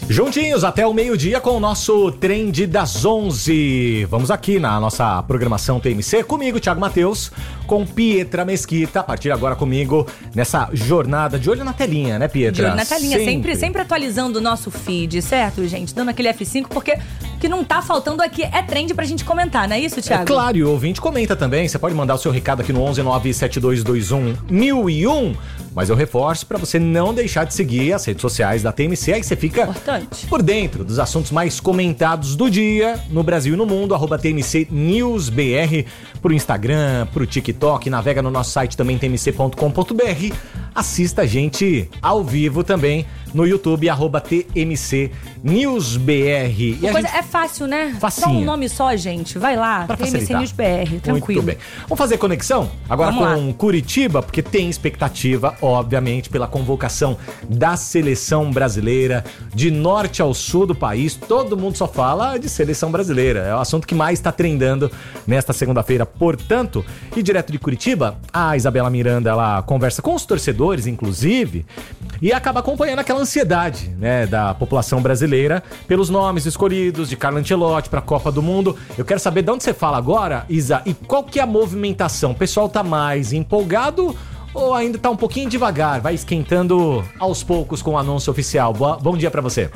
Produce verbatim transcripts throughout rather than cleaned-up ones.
Juntinhos até o meio-dia com o nosso Trend das onze. Vamos aqui na nossa programação T M C, comigo, Thiago Matheus, com Pietra Mesquita, a partir agora comigo nessa jornada de olho na telinha, né, Pietra? De olho na telinha, sempre. sempre, sempre atualizando o nosso feed, certo, gente? Dando aquele F cinco, porque o que não tá faltando aqui é trend pra gente comentar, não é isso, Thiago? É claro, e o ouvinte comenta também, você pode mandar o seu recado aqui no onze nove sete dois dois um mil e um, mas eu reforço pra você não deixar de seguir as redes sociais da T M C, aí você fica Importante. por dentro dos assuntos mais comentados do dia no Brasil e no mundo, arroba T M C News B R, pro Instagram, pro TikTok, navega no nosso site também, T M C ponto com ponto B R, assista a gente ao vivo também no YouTube, arroba T M C News B R. E a coisa gente... É fácil, né? Facinho. Dá um nome só, gente. Vai lá, pra T M C facilitar. News B R, tranquilo. Muito bem. Vamos fazer conexão agora Vamos com lá. Curitiba, porque tem expectativa, obviamente, pela convocação da seleção brasileira de norte ao sul do país. Todo mundo só fala de seleção brasileira. É o assunto que mais está trendando nesta segunda-feira. Portanto, e direto de Curitiba, a Isabela Miranda, ela conversa com os torcedores, inclusive, e acaba acompanhando aquela ansiedade, né, da população brasileira pelos nomes escolhidos de Carlo Ancelotti para a Copa do Mundo. Eu quero saber de onde você fala agora, Isa, e qual que é a movimentação? O pessoal tá mais empolgado ou ainda tá um pouquinho devagar? Vai esquentando aos poucos com o anúncio oficial. Boa, bom dia para você.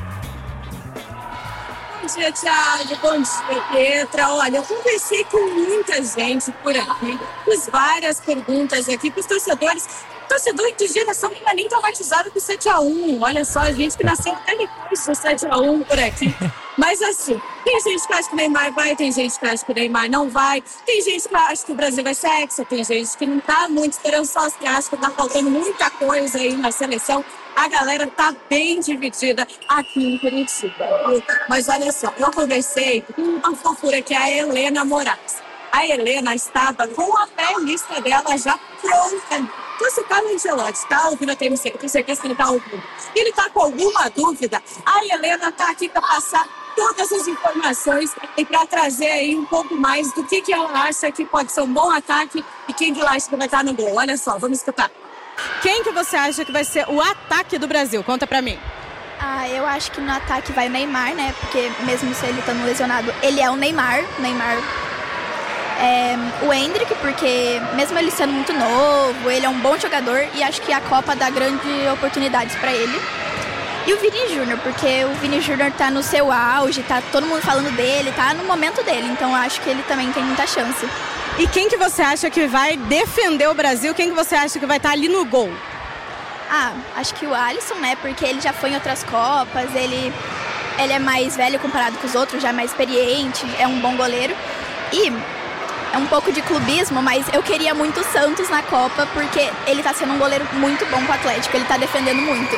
Bom dia, Thiago. Bom dia, Pietra. Olha, eu conversei com muita gente por aqui, fiz várias perguntas aqui para os torcedores. Torcedor de geração que ainda nem traumatizado com o sete a um. Olha só, a gente que nasceu até depois do sete a um por aqui. Mas assim, tem gente que acha que o Neymar vai, tem gente que acha que o Neymar não vai, tem gente que acha que o Brasil vai ser hexa, tem gente que não tá muito esperançosa, que acha que tá faltando muita coisa aí na seleção. A galera tá bem dividida aqui em Curitiba. Mas olha só, eu conversei com uma fofura que é a Helena Moraes. A Helena estava com a pré-lista dela já pronta. Então, se o Carlo Ancelotti está ouvindo a T M C, eu tenho certeza que ele está ouvindo, e ele está com alguma dúvida, a Helena está aqui para passar todas as informações e para trazer aí um pouco mais do que, que ela acha que pode ser um bom ataque e quem que ela acha que vai estar no gol. Olha só, vamos escutar. Quem que você acha que vai ser o ataque do Brasil? Conta pra mim. Ah, eu acho que no ataque vai o Neymar, né? Porque mesmo se ele estando lesionado, ele é o Neymar. Neymar é o Endrick, porque mesmo ele sendo muito novo, ele é um bom jogador e acho que a Copa dá grandes oportunidades pra ele. E o Vini Júnior, porque o Vini Júnior tá no seu auge, tá todo mundo falando dele, tá no momento dele. Então acho que ele também tem muita chance. E quem que você acha que vai defender o Brasil? Quem que você acha que vai estar ali no gol? Ah, acho que o Alisson, né? Porque ele já foi em outras Copas, ele, ele é mais velho comparado com os outros, já é mais experiente, é um bom goleiro. E é um pouco de clubismo, mas eu queria muito o Santos na Copa, porque ele tá sendo um goleiro muito bom pro Atlético, ele tá defendendo muito.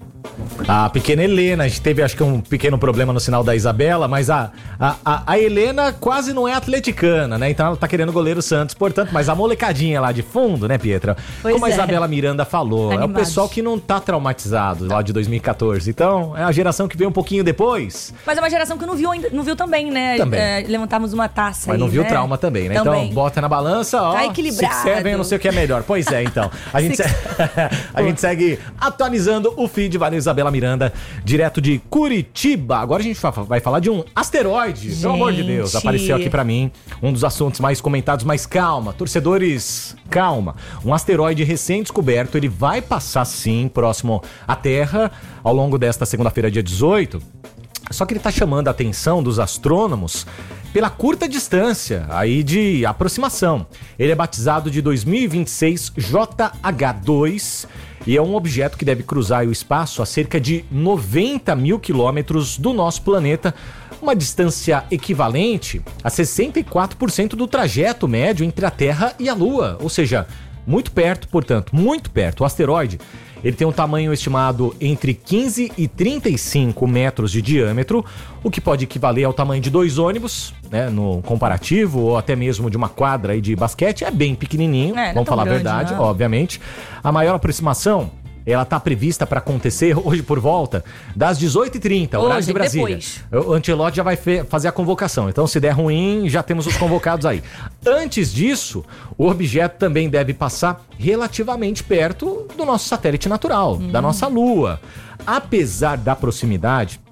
A pequena Helena, a gente teve acho que um pequeno problema no sinal da Isabela, mas a, a, a, a Helena quase não é atleticana, né? Então ela tá querendo o goleiro Santos, portanto, mas a molecadinha lá de fundo, né, Pietra? Pois Como a é. Isabela Miranda falou, Animados. é o pessoal que não tá traumatizado lá de dois mil e catorze. Então, é a geração que veio um pouquinho depois. Mas é uma geração que não viu, ainda, não viu também, né? Também. É, levantarmos uma taça Mas aí, não viu né? trauma também, né? Também. Então, bota na balança, ó. Tá equilibrado. Six Seven, eu não sei o que é melhor. Pois é, então. A gente, se... a gente segue atualizando o feed. Valeu, Isabela Miranda, direto de Curitiba. Agora a gente vai falar de um asteroide. Gente. Pelo amor de Deus, apareceu aqui pra mim um dos assuntos mais comentados, mas calma, torcedores, calma. Um asteroide recém-descoberto, ele vai passar sim próximo à Terra ao longo desta segunda-feira, dia dezoito. Só que ele tá chamando a atenção dos astrônomos pela curta distância aí de aproximação. Ele é batizado de dois mil e vinte e seis J H dois e é um objeto que deve cruzar o espaço a cerca de noventa mil quilômetros do nosso planeta, uma distância equivalente a sessenta e quatro por cento do trajeto médio entre a Terra e a Lua, ou seja, muito perto, portanto, muito perto. O asteroide, ele tem um tamanho estimado entre quinze e trinta e cinco metros de diâmetro, o que pode equivaler ao tamanho de dois ônibus, né, no comparativo, ou até mesmo de uma quadra aí de basquete. É bem pequenininho, É, não é vamos tão falar grande, a verdade, né? obviamente. A maior aproximação, ela está prevista para acontecer hoje por volta das dezoito e trinta, horário Hoje, de Brasília. depois. O Ancelotti já vai fe- fazer a convocação, então se der ruim, já temos os convocados aí. Antes disso, o objeto também deve passar relativamente perto do nosso satélite natural, hum. da nossa Lua. Apesar da proximidade,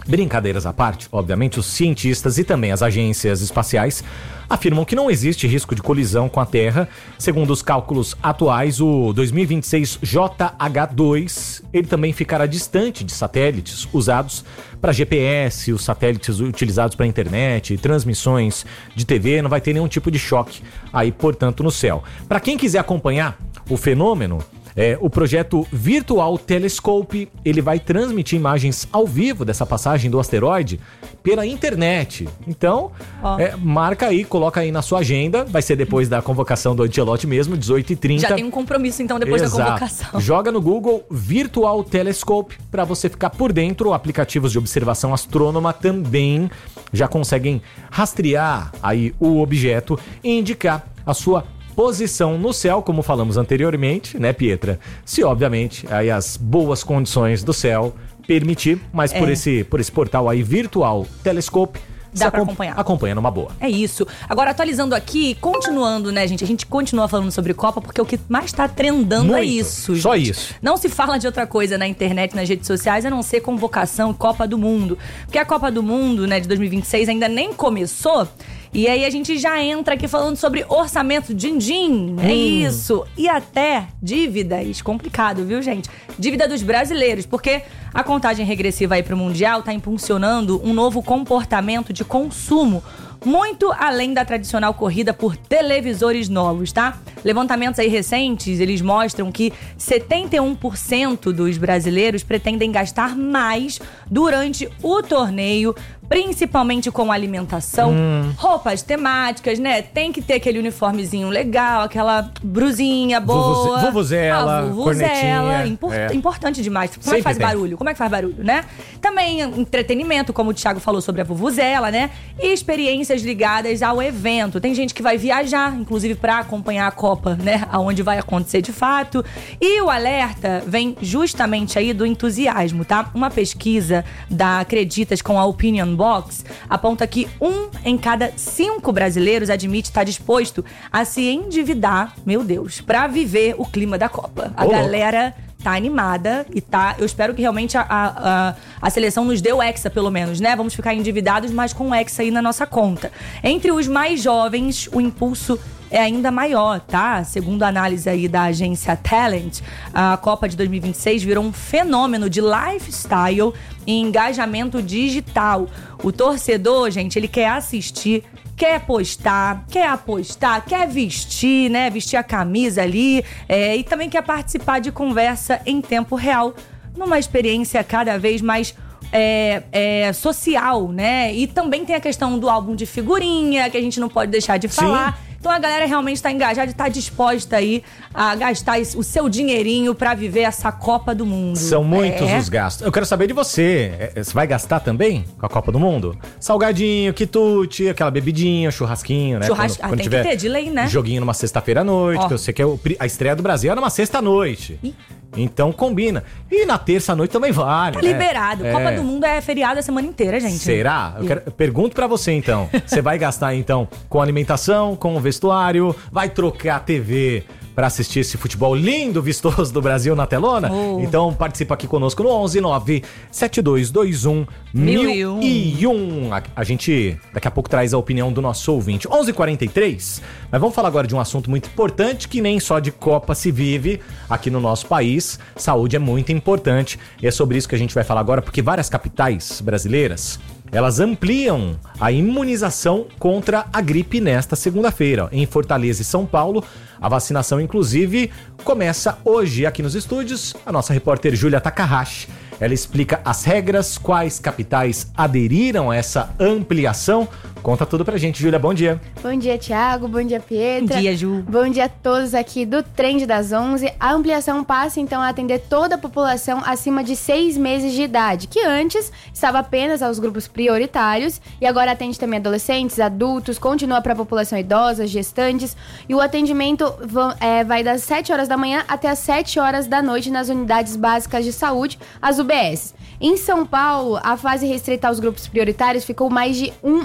Brincadeiras à parte, obviamente, os cientistas e também as agências espaciais afirmam que não existe risco de colisão com a Terra. Segundo os cálculos atuais, o dois mil e vinte e seis J H dois, ele também ficará distante de satélites usados para G P S, os satélites utilizados para internet, transmissões de T V, não vai ter nenhum tipo de choque aí, portanto, no céu. Para quem quiser acompanhar o fenômeno, É, o projeto Virtual Telescope, ele vai transmitir imagens ao vivo dessa passagem do asteroide pela internet. Então, oh. é, marca aí, coloca aí na sua agenda. Vai ser depois da convocação do Antelote mesmo, dezoito e trinta. Já tem um compromisso, então, depois Exato. da convocação. Joga no Google Virtual Telescope para você ficar por dentro. Aplicativos de observação astrônoma também já conseguem rastrear aí o objeto e indicar a sua posição no céu, como falamos anteriormente, né, Pietra? Se, obviamente, aí as boas condições do céu permitir, mas é. por, esse, por esse portal aí, Virtual Telescope, dá pra acompanhar. Acompanha numa boa. É isso. Agora, atualizando aqui, continuando, né, gente? A gente continua falando sobre Copa, porque o que mais tá trendando Muito. é isso, Só gente. isso. Não se fala de outra coisa na internet, nas redes sociais, a não ser convocação e Copa do Mundo. Porque a Copa do Mundo, né, de dois mil e vinte e seis ainda nem começou. E aí a gente já entra aqui falando sobre orçamento, din-din, é hum. isso. E até dívidas, complicado, viu, gente? Dívida dos brasileiros, porque a contagem regressiva aí pro Mundial tá impulsionando um novo comportamento de consumo, muito além da tradicional corrida por televisores novos, tá? Levantamentos aí recentes, eles mostram que setenta e um por cento dos brasileiros pretendem gastar mais durante o torneio, principalmente com alimentação, hum. roupas temáticas, né? Tem que ter aquele uniformezinho legal, aquela brusinha boa. Vuvuzela, a vuvuzela, cornetinha. Import, é. Importante demais. Como Sempre é que faz tem. barulho? Como é que faz barulho, né? Também entretenimento, como o Thiago falou sobre a vuvuzela, né? E experiências ligadas ao evento. Tem gente que vai viajar, inclusive pra acompanhar a Copa, né? Aonde vai acontecer de fato. E o alerta vem justamente aí do entusiasmo, tá? Uma pesquisa da Acreditas com a Opinion Box aponta que um em cada cinco brasileiros admite estar disposto a se endividar, meu Deus, pra viver o clima da Copa. A Olá. galera tá animada e tá... Eu espero que realmente a, a, a seleção nos dê o Hexa, pelo menos, né? Vamos ficar endividados, mas com o Hexa aí na nossa conta. Entre os mais jovens, o impulso é ainda maior, tá? Segundo a análise aí da agência Talent, a Copa de dois mil e vinte e seis virou um fenômeno de lifestyle e engajamento digital. O torcedor, gente, ele quer assistir, quer postar, quer apostar, quer vestir, né? Vestir a camisa ali é, e também quer participar de conversa em tempo real, numa experiência cada vez mais É, é, social, né? E também tem a questão do álbum de figurinha, que a gente não pode deixar de falar. Sim. Então a galera realmente está engajada e está disposta aí a gastar o seu dinheirinho para viver essa Copa do Mundo. São muitos é. os gastos. Eu quero saber de você. Você vai gastar também com a Copa do Mundo? Salgadinho, quitute, aquela bebidinha, churrasquinho, né? Churrasco, quando, quando ah, tem tiver que ter, de lei, né? Joguinho numa sexta-feira à noite, Ó. que eu sei que é o, a estreia do Brasil é numa sexta-noite. Ih. Então combina. E na terça-noite também vale, Tá né? liberado. É. Copa do Mundo é feriado a semana inteira, gente. Será? Eu, quero, eu pergunto pra você, então. Você vai gastar, então, com alimentação, com vestuário? Vai trocar a T V pra assistir esse futebol lindo, vistoso do Brasil na telona? Oh. Então participa aqui conosco no onze nove sete dois dois um mil e um. A, a gente daqui a pouco traz a opinião do nosso ouvinte. onze e quarenta e três. Mas vamos falar agora de um assunto muito importante que nem só de Copa se vive aqui no nosso país. Saúde é muito importante. E é sobre isso que a gente vai falar agora, porque várias capitais brasileiras, elas ampliam a imunização contra a gripe nesta segunda-feira. Em Fortaleza e São Paulo, a vacinação, inclusive, começa hoje aqui nos estúdios. A nossa repórter Júlia Takahashi, ela explica as regras, quais capitais aderiram a essa ampliação. Conta tudo pra gente, Júlia. Bom dia. Bom dia, Thiago. Bom dia, Pietra. Bom dia, Ju. Bom dia a todos aqui do Trend das onze. A ampliação passa, então, a atender toda a população acima de seis meses de idade, que antes estava apenas aos grupos prioritários e agora atende também adolescentes, adultos, continua para a população idosa, gestantes. E o atendimento é, vai das sete horas da manhã até as sete horas da noite nas unidades básicas de saúde, as U B S. Em São Paulo, a fase restrita aos grupos prioritários ficou mais de um, aplicou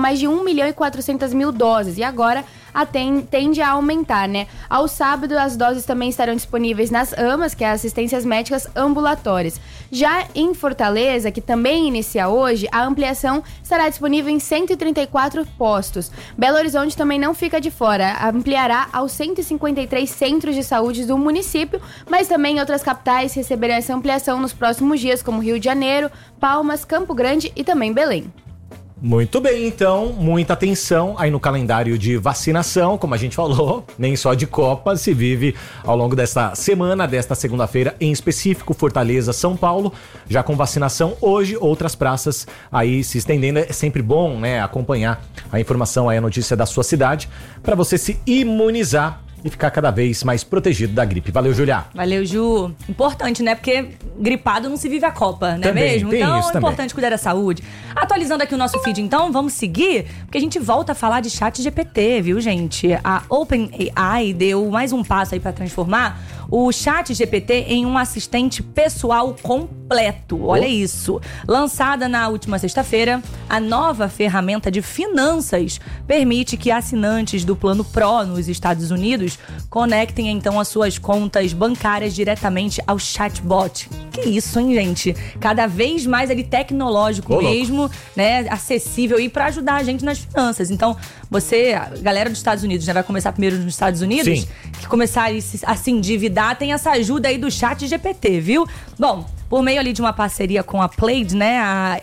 mais de um milhão e quatrocentas mil doses. E agora a ten, tende a aumentar, né? Ao sábado, as doses também estarão disponíveis nas A M As, que é Assistências Médicas Ambulatórias. Já em Fortaleza, que também inicia hoje, a ampliação estará disponível em cento e trinta e quatro postos. Belo Horizonte também não fica de fora, ampliará aos cento e cinquenta e três centros de saúde do município, mas também outras capitais receberão essa ampliação nos próximos dias, como Rio de Janeiro, Palmas, Campo Grande e também Belém. Muito bem, então, muita atenção aí no calendário de vacinação, como a gente falou, nem só de Copa se vive ao longo desta semana, desta segunda-feira, em específico, Fortaleza, São Paulo, já com vacinação hoje, outras praças aí se estendendo. É sempre bom, né, acompanhar a informação aí, a notícia da sua cidade, para você se imunizar e ficar cada vez mais protegido da gripe. Valeu, Julia. Valeu, Ju. Importante, né? Porque gripado não se vive a Copa, não é Também, mesmo? tem Então isso é também. importante cuidar da saúde. Atualizando aqui o nosso feed, então, vamos seguir, porque a gente volta a falar de chat G P T, viu, gente? A OpenAI deu mais um passo aí para transformar o chat G P T em um assistente pessoal completo. Olha Oh. isso. Lançada na última sexta-feira, a nova ferramenta de finanças permite que assinantes do Plano Pro nos Estados Unidos conectem então as suas contas bancárias diretamente ao chatbot. Que isso, hein, gente? Cada vez mais ele tecnológico Ô, louco. mesmo, né? Acessível e para ajudar a gente nas finanças. Então, você, a galera dos Estados Unidos, né? Vai começar primeiro nos Estados Unidos, Sim. que começar a se, a se endividar, tem essa ajuda aí do chat G P T, viu? Bom, por meio ali de uma parceria com a Plaid, né, a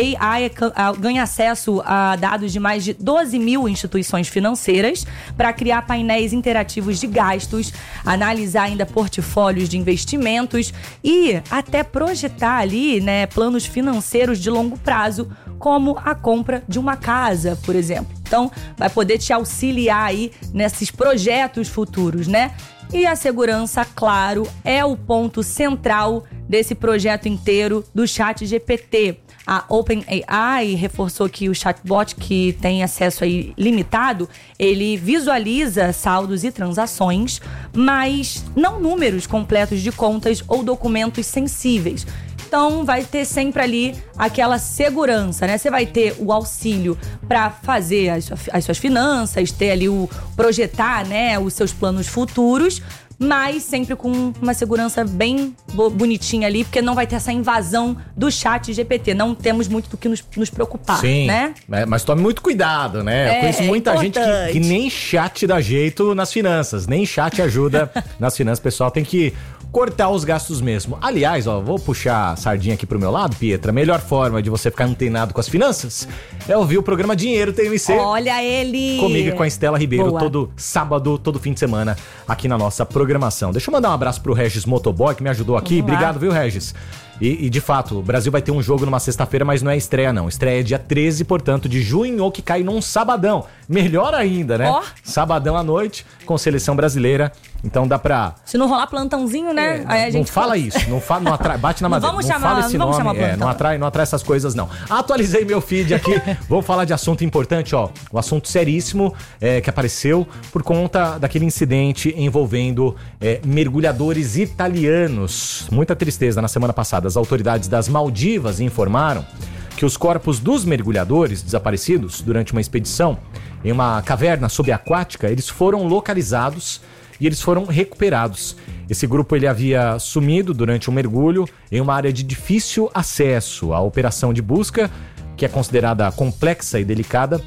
A I ganha acesso a dados de mais de doze mil instituições financeiras para criar painéis interativos de gastos, analisar ainda portfólios de investimentos e até projetar ali, né, planos financeiros de longo prazo, como a compra de uma casa, por exemplo. Então, vai poder te auxiliar aí nesses projetos futuros, né? E a segurança, claro, é o ponto central desse projeto inteiro do chat G P T. A OpenAI reforçou que o chatbot, que tem acesso aí limitado, ele visualiza saldos e transações, mas não números completos de contas ou documentos sensíveis. Então, vai ter sempre ali aquela segurança, né? Você vai ter o auxílio para fazer as, as suas finanças, ter ali o projetar, né, os seus planos futuros, mas sempre com uma segurança bem bo- bonitinha ali, porque não vai ter essa invasão do chat G P T. Não temos muito do que nos, nos preocupar, Sim, né? é, mas tome muito cuidado, né? É, Eu conheço muita é gente que, que nem chat dá jeito nas finanças, nem chat ajuda nas finanças. O pessoal tem que cortar os gastos mesmo. Aliás, ó, vou puxar a sardinha aqui pro meu lado, Pietra. A melhor forma de você ficar antenado com as finanças é ouvir o programa Dinheiro T M C. Olha ele! Comigo e com a Estela Ribeiro, Boa. todo sábado, todo fim de semana, aqui na nossa programação. Deixa eu mandar um abraço pro Regis Motoboy, que me ajudou aqui. Vamos lá. Obrigado, viu, Regis? E, e, de fato, o Brasil vai ter um jogo numa sexta-feira, mas não é estreia, não. Estreia é dia treze, portanto, de junho, ou que cai num sabadão. Melhor ainda, né? Ó. Sabadão à noite, com seleção brasileira. Então dá pra... Se não rolar plantãozinho, né? É, Aí a não gente fala isso, não, fa não atrai, bate na Não madeira. vamos não chamar- fala esse não vamos nome, chamar é, plantão. não atrai, não atrai essas coisas não. Atualizei meu feed aqui, vamos falar de assunto importante, ó, um assunto seríssimo é, que apareceu por conta daquele incidente envolvendo é, mergulhadores italianos. Muita tristeza na semana passada. As autoridades das Maldivas informaram que os corpos dos mergulhadores desaparecidos durante uma expedição em uma caverna subaquática, eles foram localizados e eles foram recuperados. Esse grupo ele havia sumido durante um mergulho em uma área de difícil acesso. A operação de busca, que é considerada complexa e delicada,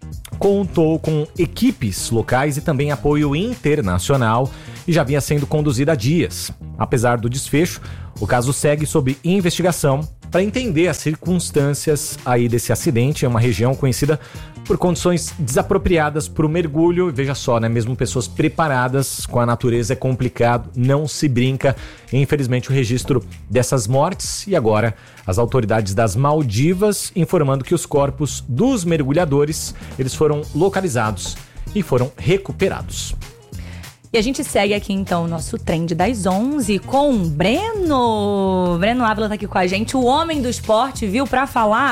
contou com equipes locais e também apoio internacional e já vinha sendo conduzida há dias. Apesar do desfecho, o caso segue sob investigação para entender as circunstâncias aí desse acidente. É uma região conhecida por condições desapropriadas para o mergulho. Veja só, né? Mesmo pessoas preparadas com a natureza é complicado, não se brinca. Infelizmente, o registro dessas mortes. E agora, as autoridades das Maldivas informando que os corpos dos mergulhadores, eles foram localizados e foram recuperados. E a gente segue aqui, então, o nosso trend das onze com o Breno. Breno Ávila tá aqui com a gente, o homem do esporte, viu? Pra falar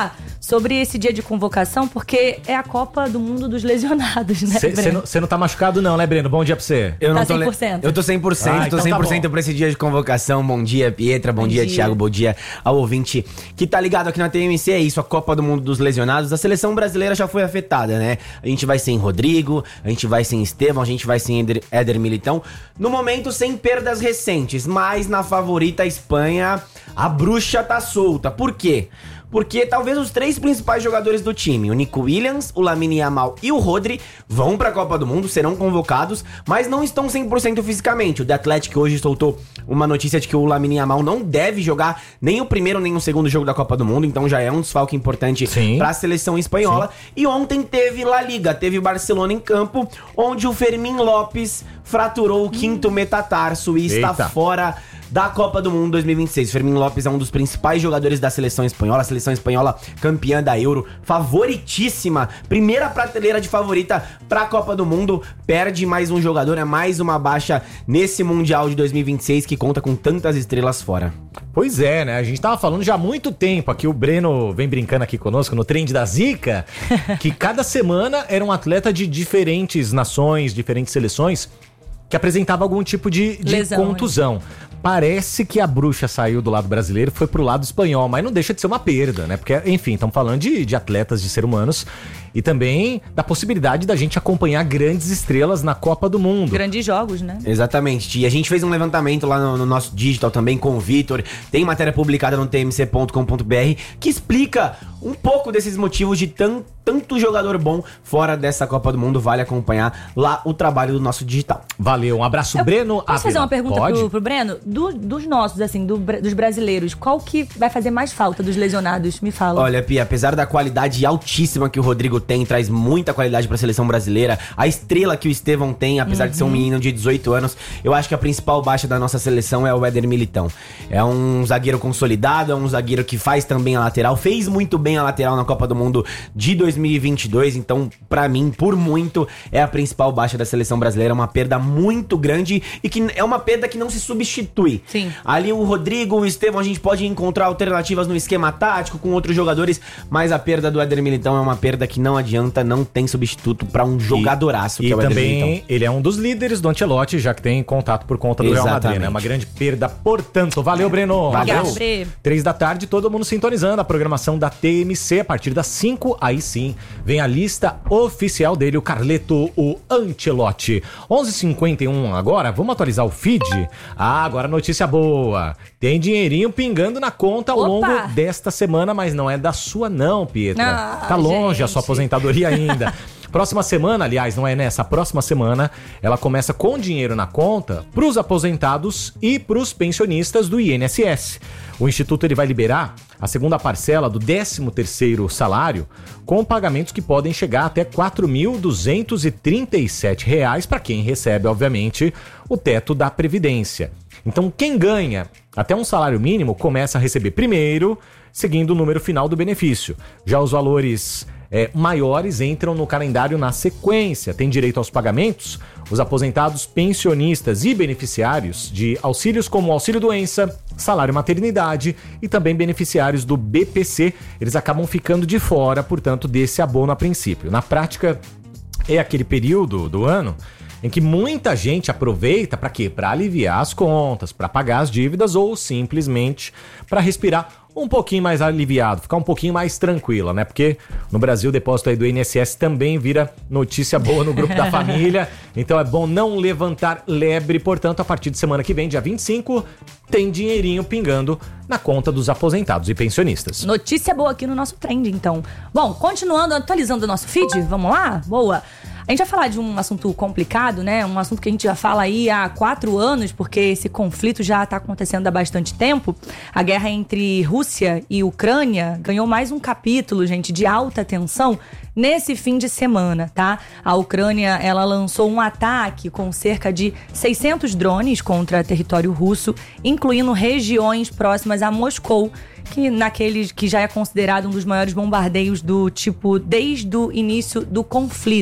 sobre esse dia de convocação, porque é a Copa do Mundo dos lesionados, né, Breno? Você não, não tá machucado não, né, Breno? Bom dia pra você. Eu Tá não tô cem por cento? Le... Eu tô cem por cento, Ah, tô então cem por cento tá bom. pra esse dia de convocação. Bom dia, Pietra, bom, Bom dia, dia. Thiago, bom dia ao ouvinte que tá ligado aqui na T M C. É isso, a Copa do Mundo dos lesionados. A seleção brasileira já foi afetada, né? A gente vai sem Rodrigo, a gente vai sem Estevão, a gente vai sem Éder, Éder Militão. No momento, sem perdas recentes, mas na favorita Espanha, a bruxa tá solta. Por quê? Porque talvez os três principais jogadores do time, o Nico Williams, o Lamine Yamal e o Rodri, vão pra Copa do Mundo, serão convocados, mas não estão cem por cento fisicamente. O The Athletic hoje soltou uma notícia de que o Lamine Yamal não deve jogar nem o primeiro nem o segundo jogo da Copa do Mundo, então já é um desfalque importante Sim. pra seleção espanhola. Sim. E ontem teve La Liga, teve Barcelona em campo, onde o Fermín Lopes fraturou o quinto metatarso e está Eita. fora da Copa do Mundo dois mil e vinte e seis. Fermín Lopes é um dos principais jogadores da seleção espanhola, a seleção espanhola campeã da Euro, favoritíssima, primeira prateleira de favorita pra Copa do Mundo, perde mais um jogador, é mais uma baixa nesse Mundial de dois mil e vinte e seis que conta com tantas estrelas fora. Pois é, né? A gente tava falando já há muito tempo aqui, o Breno vem brincando aqui conosco no Trend da Zica, que cada semana era um atleta de diferentes nações, diferentes seleções, que apresentava algum tipo de, de Lesão, contusão. Parece que a bruxa saiu do lado brasileiro e foi pro lado espanhol, mas não deixa de ser uma perda, né? Porque, enfim, estamos falando de, de atletas, de seres humanos e também da possibilidade da gente acompanhar grandes estrelas na Copa do Mundo. Grandes jogos, né? Exatamente, e a gente fez um levantamento lá no, no nosso digital também com o Vitor, tem matéria publicada no t m c ponto com ponto b r que explica um pouco desses motivos de tan, tanto jogador bom fora dessa Copa do Mundo. Vale acompanhar lá o trabalho do nosso digital. Valeu, um abraço, Eu Breno. Posso fazer Ávila. uma pergunta Pode? pro, pro Breno? Do- dos nossos, assim, do bra- dos brasileiros, qual que vai fazer mais falta dos lesionados? Me fala. Olha, Pia, apesar da qualidade altíssima que o Rodrigo tem, traz muita qualidade pra seleção brasileira, a estrela que o Estevão tem, apesar uhum. de ser um menino de dezoito anos, eu acho que a principal baixa da nossa seleção é o Éder Militão. É um zagueiro consolidado, é um zagueiro que faz também a lateral, fez muito bem a lateral na Copa do Mundo de dois mil e vinte e dois, então, pra mim, por muito, é a principal baixa da seleção brasileira, uma perda muito grande e que é uma perda que não se substitui. Sim. Ali o Rodrigo, o Estevão, a gente pode encontrar alternativas no esquema tático com outros jogadores, mas a perda do Éder Militão é uma perda que não adianta, não tem substituto pra um jogadoraço que e é o Éder também Militão. ele é um dos líderes do Ancelotti, já que tem contato por conta do Real Madrid, Exatamente. né? Uma grande perda, portanto. Valeu, Breno. Obrigado, Valeu. Bre. Três da tarde, todo mundo sintonizando a programação da T M C. A partir das cinco, aí sim, vem a lista oficial dele, o Carleto, o Ancelotti. onze e cinquenta e um agora, vamos atualizar o feed? Ah, agora notícia boa. Tem dinheirinho pingando na conta ao Opa! longo desta semana, mas não é da sua não, Pietra. Ah, tá longe a gente. sua aposentadoria ainda. Próxima semana, aliás, não é nessa, próxima semana, ela começa com dinheiro na conta para os aposentados e para os pensionistas do I N S S. O Instituto ele vai liberar a segunda parcela do décimo terceiro salário com pagamentos que podem chegar até quatro mil duzentos e trinta e sete reais para quem recebe, obviamente, o teto da Previdência. Então, quem ganha até um salário mínimo começa a receber primeiro, seguindo o número final do benefício. Já os valores é, maiores entram no calendário na sequência. Tem direito aos pagamentos os aposentados, pensionistas e beneficiários de auxílios como auxílio-doença, salário-maternidade e também beneficiários do B P C. Eles acabam ficando de fora, portanto, desse abono a princípio. Na prática, é aquele período do ano em que muita gente aproveita para quê? Para aliviar as contas, para pagar as dívidas ou simplesmente para respirar um pouquinho mais aliviado, ficar um pouquinho mais tranquila, né? Porque no Brasil o depósito aí do I N S S também vira notícia boa no grupo da família, então é bom não levantar lebre. Portanto, a partir de semana que vem, dia vinte e cinco, tem dinheirinho pingando na conta dos aposentados e pensionistas. Notícia boa aqui no nosso trend, então. Bom, continuando, atualizando o nosso feed, vamos lá? Boa! A gente vai falar de um assunto complicado, né? Um assunto que a gente já fala aí há quatro anos, porque esse conflito já está acontecendo há bastante tempo. A guerra entre Rússia e Ucrânia ganhou mais um capítulo, gente, de alta tensão nesse fim de semana, tá? A Ucrânia, ela lançou um ataque com cerca de seiscentos drones contra território russo, incluindo regiões próximas a Moscou, que naquele que já é considerado um dos maiores bombardeios do tipo desde o início do conflito.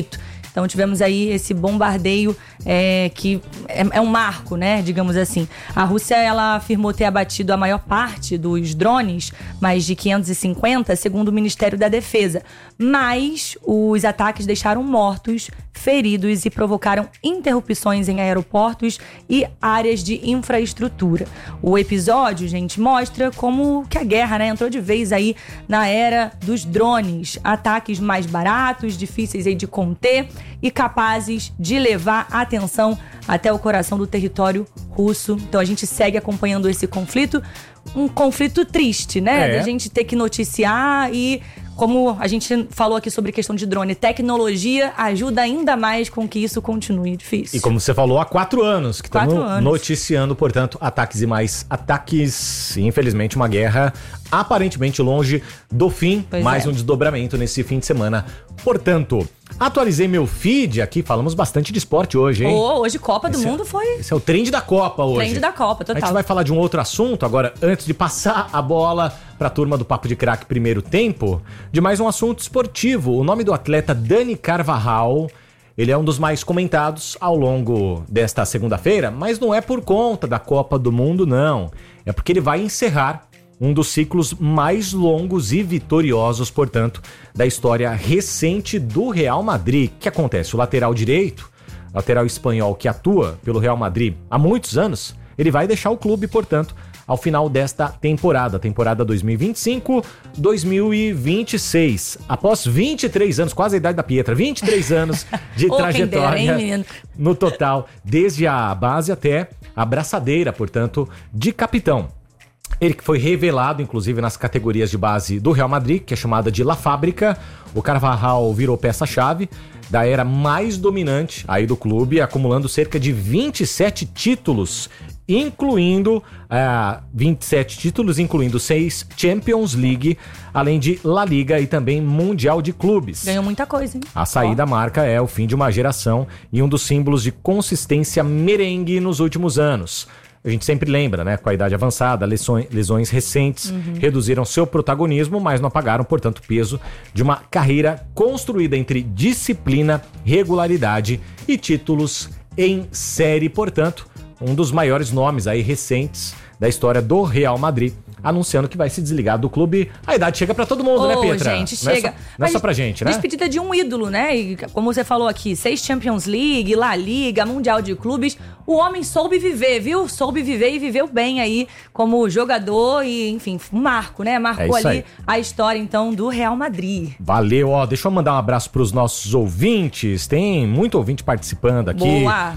Então tivemos aí esse bombardeio é, que é, é um marco, né, digamos assim. A Rússia, ela afirmou ter abatido a maior parte dos drones, mais de quinhentos e cinquenta, segundo o Ministério da Defesa. Mas os ataques deixaram mortos, feridos e provocaram interrupções em aeroportos e áreas de infraestrutura. O episódio, gente, mostra como que a guerra, né, entrou de vez aí na era dos drones. Ataques mais baratos, difíceis aí de conter e capazes de levar a atenção até o coração do território russo. Então a gente segue acompanhando esse conflito. Um conflito triste, né? É. Da gente ter que noticiar e... Como a gente falou aqui sobre questão de drone, tecnologia ajuda ainda mais com que isso continue difícil. E como você falou, há quatro anos que Quatro estamos anos. noticiando, portanto, ataques e mais ataques. Infelizmente, uma guerra aparentemente longe do fim. Pois mais é. um desdobramento nesse fim de semana. Portanto, atualizei meu feed aqui. Falamos bastante de esporte hoje, hein? Oh, hoje Copa do Esse é- Mundo foi Esse é o trend da Copa hoje. trend da Copa, A total. gente vai falar de um outro assunto agora, antes de passar a bola para a turma do Papo de Craque Primeiro Tempo, de mais um assunto esportivo. O nome do atleta Dani Carvajal, ele é um dos mais comentados ao longo desta segunda-feira, mas não é por conta da Copa do Mundo, não. É porque ele vai encerrar um dos ciclos mais longos e vitoriosos, portanto, da história recente do Real Madrid. O que acontece? O lateral direito, lateral espanhol que atua pelo Real Madrid há muitos anos, ele vai deixar o clube, portanto, ao final desta temporada, temporada dois mil e vinte e cinco, dois mil e vinte e seis. Após vinte e três anos, quase a idade da Pietra, vinte e três anos de Ô, quem trajetória dera, hein, menino? no total, desde a base até a braçadeira, portanto, de capitão. Ele que foi revelado, inclusive, nas categorias de base do Real Madrid, que é chamada de La Fábrica. O Carvajal virou peça-chave da era mais dominante aí do clube, acumulando cerca de vinte e sete títulos, incluindo uh, vinte e sete títulos, incluindo seis Champions League, além de La Liga e também Mundial de Clubes. Ganhou muita coisa, hein? A saída marca é o fim de uma geração e um dos símbolos de consistência merengue nos últimos anos. A gente sempre lembra, né? Com a idade avançada, lesões, lesões recentes Uhum. reduziram seu protagonismo, mas não apagaram, portanto, o peso de uma carreira construída entre disciplina, regularidade e títulos em série. Portanto, um dos maiores nomes aí recentes da história do Real Madrid, anunciando que vai se desligar do clube. A idade chega pra todo mundo, Ô, né, Pietra? gente, Não é chega. só- Não é só pra gente, né? Despedida de um ídolo, né? E como você falou aqui, seis Champions League, La Liga, Mundial de Clubes. O homem soube viver, viu? Soube viver e viveu bem aí como jogador e, enfim, um marco, né? Marcou É isso ali aí. a história, então, do Real Madrid. Valeu, ó, deixa eu mandar um abraço pros nossos ouvintes, tem muito ouvinte participando aqui. Boa.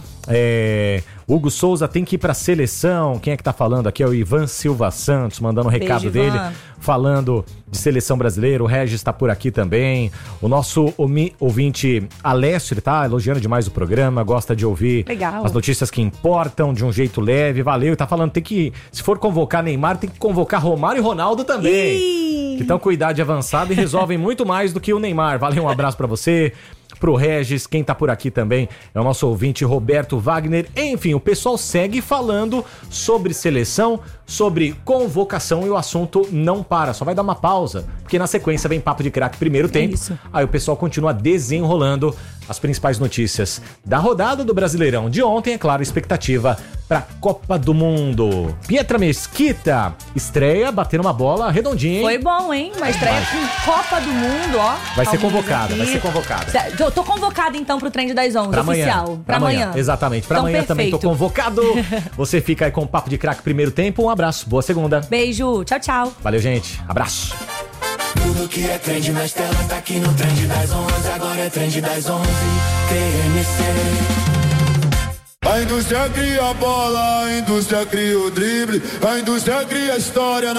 É, Hugo Souza tem que ir pra seleção, quem é que tá falando aqui é o Ivan Silva Santos, mandando um recado Beijo, dele, Ivan. falando de seleção brasileira, o Regis tá por aqui também, o nosso omi- ouvinte Alessio, ele tá elogiando demais o programa, gosta de ouvir Legal. as notícias que importam de um jeito leve, valeu, e tá falando, tem que, se for convocar Neymar, tem que convocar Romário e Ronaldo também. Ih! Que estão com idade avançada e resolvem muito mais do que o Neymar. Valeu, um abraço pra você, pro Regis, quem tá por aqui também é o nosso ouvinte Roberto Wagner. Enfim, o pessoal segue falando sobre seleção, sobre convocação e o assunto não para, só vai dar uma pausa, porque na sequência vem Papo de Craque Primeiro Tempo. isso. Aí o pessoal continua desenrolando as principais notícias da rodada do Brasileirão de ontem, é claro, expectativa pra Copa do Mundo. Pietra Mesquita estreia batendo uma bola redondinha, hein? Foi bom, hein? Uma estreia com Copa do Mundo, ó. Vai ser Palmeiras convocada, aqui. vai ser convocada. Cê- Eu tô convocada, então, pro Trend das onze, Pra amanhã. oficial. Pra amanhã. Exatamente. Pra Então, amanhã também tô perfeito. convocado. Você fica aí com o Papo de Craque Primeiro Tempo. Um abraço. Boa segunda. Beijo. Tchau, tchau. Valeu, gente. Abraço. Tudo que é trend nas telas tá aqui no Trend das onze. Agora é Trend das onze, T M C. A indústria cria a bola, a indústria cria o drible, a indústria cria a história.